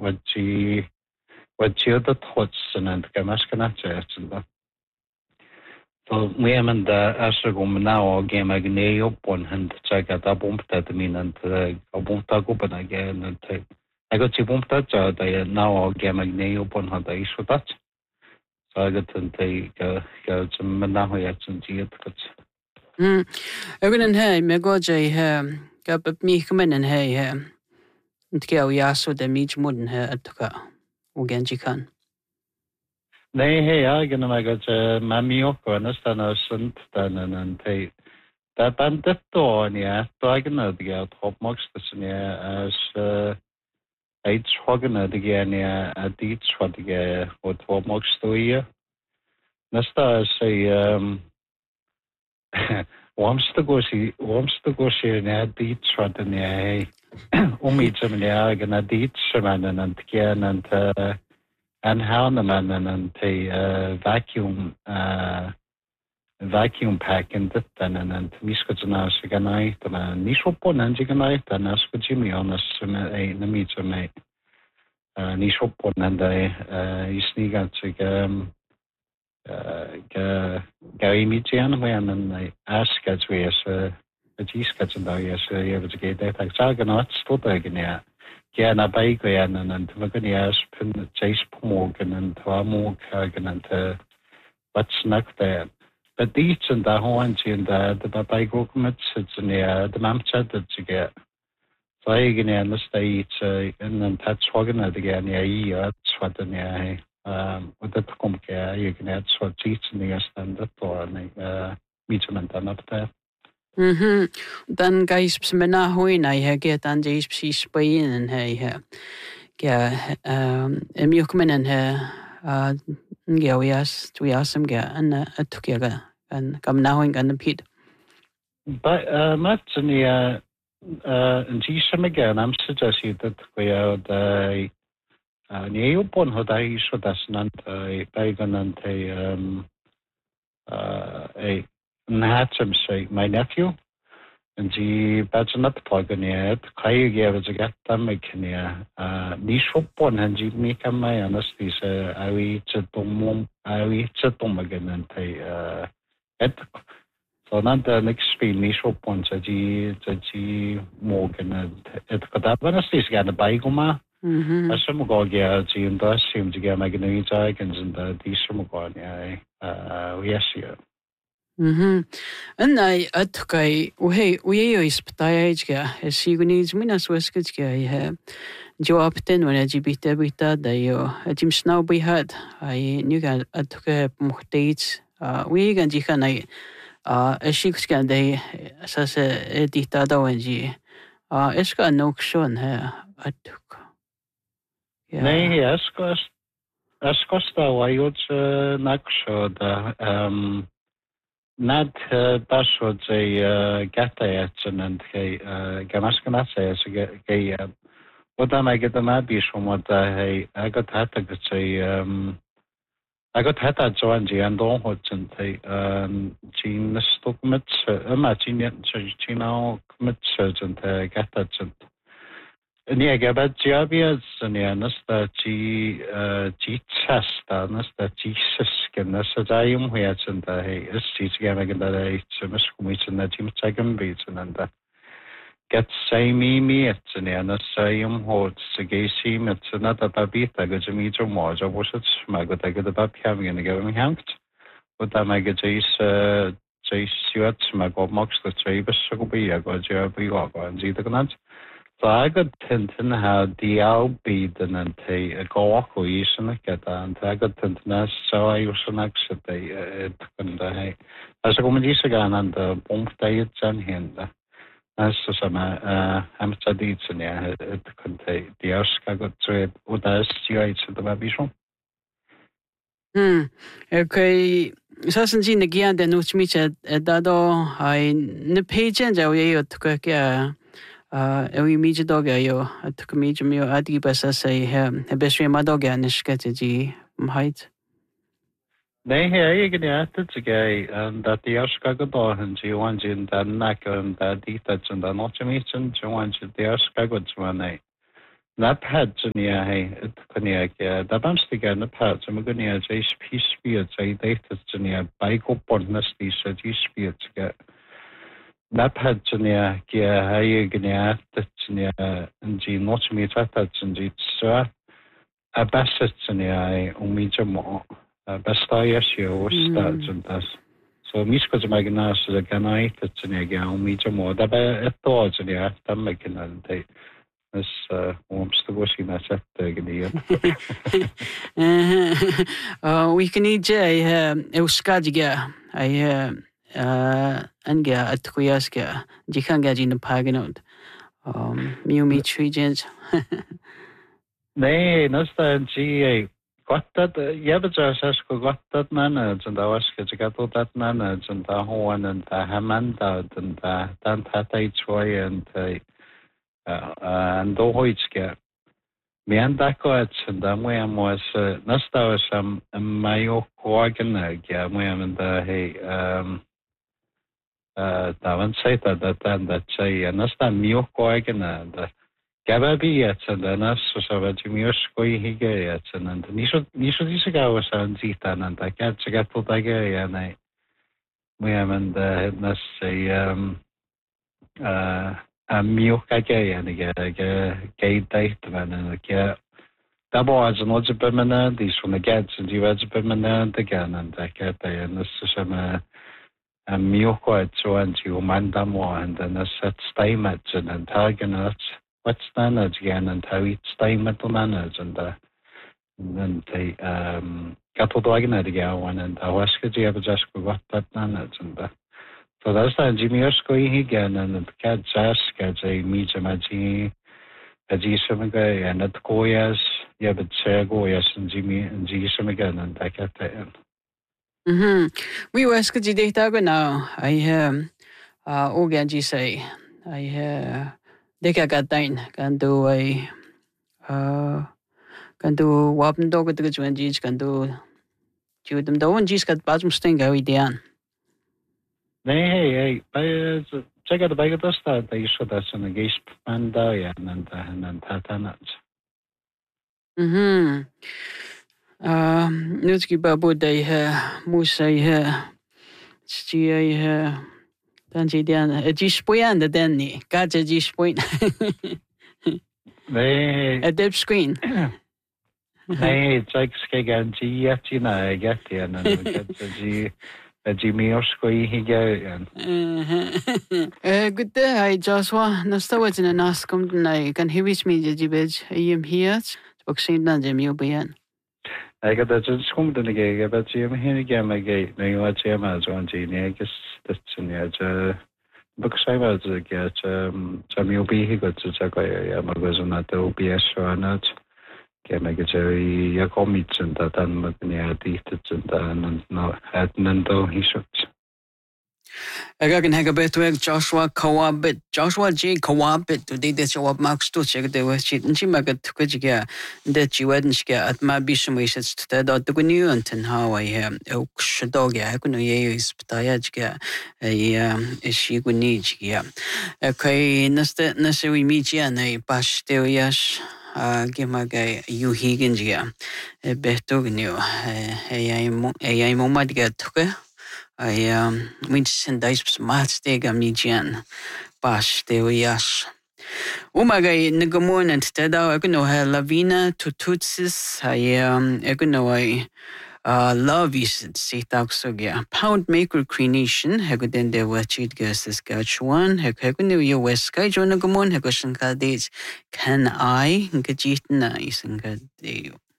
wat je dat hotsen en kan maar kan zeggen. So we am the asgum now game agne upon hand check at a bump that mean and a bump open again and I got you bump that now game agne upon how they should that. So I got to take go some manahoyats and see it. Ögonen här med gåjay här gab mig kommen här inte jag jag så det mig modern här att ka och genji kan. Nej, jag kan man gå mammi och nästan och sånt där en te. Där bandet då ni då kan det gå trop max det ni as ett skogen det ge ni att det vad det och trop max då ju. Nästa säg Wamste go se ne dit vad det ni som ni kan dit som en igen and Hahnemann and the vacuum pack in that and miskotna siganai and nishopon and jiganai and askojimi on us a meter me nishopon and isniga gary mitian when and I ask as we as a giskats and I as you have to get that saganot stop again. Ja, na bijgaan en we kunnen juist van Chase Morgan en Morgan en wat snack daar. Maar die zijn daar gewoon zien de bijgaan met zitten ja, de mamchat dat ze gaan. Zo eigen en de steeds in een tatschwagen dat gaan ja hier wat dan ja. Dat komt ja, je kan het zo zitten die staan dat door nee, met dan op daar. Dan guys semena hoina he get and is psi spain he ja emjukmenen he geoyas tuyasem ge an atukega an kam nahoin gan pit but matni en jisem again am suggested that we are the neopon hodai so das nant beigan ante a Natsam say my nephew and the Bajanat Pogania, Kai gave us a gatam mechania, Nishopon and G make my anesthesia, I reach a tomum, again and et. So not the next speed Nishopon, G Morgan and et Kadabanestis got a baigoma. As some gogia, G and thus seems to get Maganese icons and the Disumugonia, yes, yeah. Annai atkai uhe isptayaga siguniz minas weskitga he jawabten wana jibita bita dayo jim snow bihad ai nuga atkai muhtaits we gan jikanai ashikska dai asas edita dawanji eska nokshon he atuk nei askosta wayot naksho da Nad basod a gatayatsen and gamaskanase gay what am I get the mabish from what I got hatagat I got hata joanji and all hotsen gene stockmits imagine chino commits and gatatsen. Nie gabat jabias nie nasta ci testa nasta Jesus nasta jayum huyatsen da hey is ci gamagan da it's miskumitsen da tim tsagam bitsen and da get same me it's nie nasta yum hot sagesi mit na da babita ga jimi jo mo jo bosat smago da ga da babkam gonna go me hangt but da ma ga jis siat smago mox da trebes so be ya go jabi go and ji da gnat. So I got tintin how the albid and a go and I got tintin so I was an exit it as a communist again and the bomb diet and hinder. As some Amsterdits and it contain the Oscar got to it with us to the Babishon. Okay. Sasen jin again the nuch micha dado I ne page and I to ewi miji doga yo atuk miji mio adi basa say besri madoga nishkataji height. Nei he igen at gay and that the Oscar got and you want in the knack and the details and the not meeting you want the Oscar got one Napad Junia, hey, Koniak, the Bamstiga, Napad, Samagunia, Jace Peace Spirits, I dated Junia, Baiko Portness, these Spirits get. Napad Junia, Gia, Hayagnia, Junia, and G, not me, Tata, and G, Sir, a Bassett Junia, Umijamo, a Bastayasio, Stats and thus. So Misko Magnas, the Ganite, Junia, Umijamo, the thoughts in the after making a day. Is omstawasi na set gnier. We can eat euskadiga. Anga at Kuyaska. Jikanga in the paganot. Miumi Trijens. Nej, nästan G. Gottat, jävla sasko gottat manage and awaska gatot manage and the horn and the hamanda and the tata choy and the hoitske. Me and Dako and the Moyam was Nasta some Mayo Quagan, Moyam and the hey, Davan Sata that say, Nasta Mio Quagan and Gababi yet and the Nas was a Jimioskoi Higa yet and Nisha was on Zitan and I can't get to Dagay and I Moyam and the Nas say, Miokage and gay date and that was an odds permanent, these from the gets and you was permanent again and I get and this is a Mioko so and you mandamo and then a set staymet and target what's standards again and how it's staymet manage and then they got to dog again one and I was good you ever just got that manage and so that's the engineers going again and the cat just gets a meet a magic a G7 and at Goyas, yeah, but say Goyas and Jimmy and G7 again and I get that. We were sketchy data now. I organ say I Dekagatine can do a can do Wappen dog at the G's can do them the one G's got bottom sting go down. Nee, check out the bag of the start. They should have some engaged and Tatanats. Nutski Babu, they Musa, Stia, Tanjidian, a Gispoyan, the Denny, got a Gispoint. A deep screen. Hey, it's like Skagan G, I get here and then get the G. Jimmy Oskoi Higa. Good day, Joshua. Nastawat in a nascom tonight. Can he wish me the jibage? I am here. Boxing down Jimmy Obian. I got that just come to the gay, but Jim here again, my gate. No, you watch him as one genie. I guess that's in the book side as a get. Jimmy Obi, he got to check. I was on that OBS or not. Jerry Yakomits and that and addicted and no had Nando he should. I got a bit with Joshua Kawabit, Joshua J. Kawabit, today that's your Max to check the West Sheet and she might get to Kajika that you hadn't get at my bishop wishes to that the new and how I am Okshadoga, I couldn't use Ptayajga a she would need ya. Okay, Nasta we meet ya and a bash there, yes. Gimaga you Higginsia, a betugnu, a moment get took. I winch and dice smart steg a median, bash de yash. Umaga Nigamon and Teda, Egono Lavina to Tutsis, I Egono. Love is Sitaxogia. Pound maker creation, Hegoden de Wachit Saskatchewan, Hegonu, your West Sky, Jonagomon, Hegoshan Kadis, can I get nice and good day.